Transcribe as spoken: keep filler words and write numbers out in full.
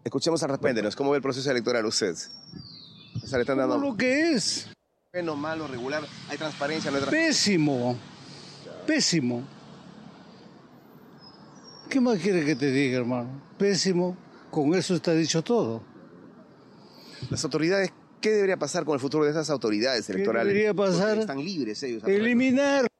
Escuchemos al respecto. ¿Cómo ve el proceso electoral usted? O sea, le están dando... Lo que es. Bueno, malo, regular. ¿Hay transparencia? ¿No hay transparencia? Pésimo. Pésimo. ¿Qué más quiere que te diga, hermano? Pésimo. Con eso está dicho todo. Las autoridades, ¿qué debería pasar con el futuro de esas autoridades electorales? ¿Qué debería pasar? Porque están libres ellos. Eliminar.